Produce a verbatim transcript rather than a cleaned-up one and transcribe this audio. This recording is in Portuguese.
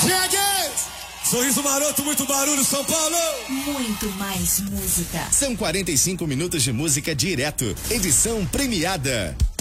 Sorriso maroto, muito barulho, São Paulo! Muito mais música. São quarenta e cinco minutos de música direto. Edição premiada.